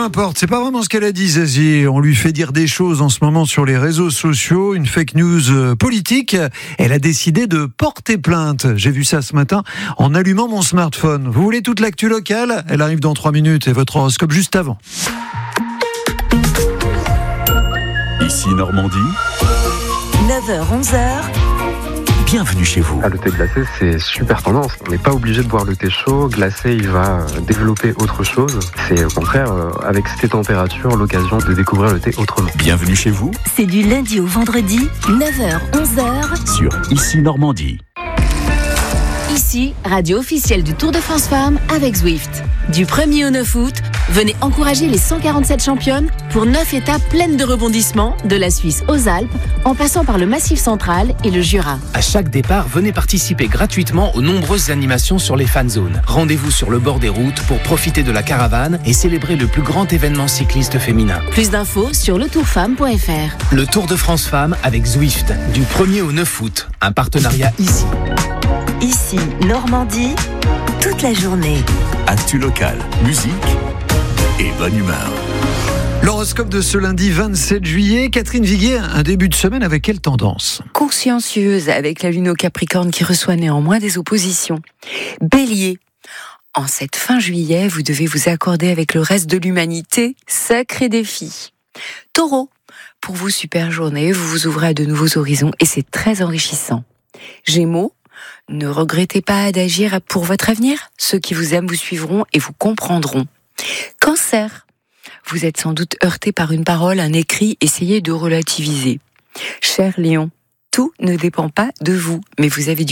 Peu importe, c'est pas vraiment ce qu'elle a dit, Zazie. On lui fait dire des choses en ce moment sur les réseaux sociaux, une fake news politique. Elle a décidé de porter plainte. J'ai vu ça ce matin en allumant mon smartphone. Vous voulez toute l'actu locale ? Elle arrive dans 3 minutes et votre horoscope juste avant. Ici Normandie. 9h-11h. Bienvenue chez vous. Le thé glacé, c'est super tendance. On n'est pas obligé de boire le thé chaud. Glacé, il va développer autre chose. C'est au contraire, avec ces températures, l'occasion de découvrir le thé autrement. Bienvenue chez vous C'est du lundi au vendredi, 9h-11h. sur Ici Normandie. Ici, radio officielle du Tour de France Femmes avec Zwift. Du 1er au 9 août, venez encourager les 147 championnes pour 9 étapes pleines de rebondissements, de la Suisse aux Alpes, en passant par le Massif central et le Jura. À chaque départ, venez participer gratuitement aux nombreuses animations sur les fan zones. Rendez-vous sur le bord des routes pour profiter de la caravane et célébrer le plus grand événement cycliste féminin. Plus d'infos sur letourfemme.fr. Le Tour de France Femmes avec Zwift, du 1er au 9 août. Un partenariat ici. Ici, Normandie, toute la journée. Actu locale, musique et bonne humeur. L'horoscope de ce lundi 27 juillet. Catherine Viguier, un début de semaine avec quelle tendance ? Consciencieuse avec la lune au Capricorne qui reçoit néanmoins des oppositions. Bélier. En cette fin juillet, vous devez vous accorder avec le reste de l'humanité. Sacré défi. Taureau. Pour vous, super journée, vous vous ouvrez à de nouveaux horizons et c'est très enrichissant. Gémeaux. Ne regrettez pas d'agir pour votre avenir. Ceux qui vous aiment vous suivront et vous comprendront. Cancer. Vous êtes sans doute heurté par une parole, un écrit, essayez de relativiser. Cher Lion, tout ne dépend pas de vous, mais vous avez du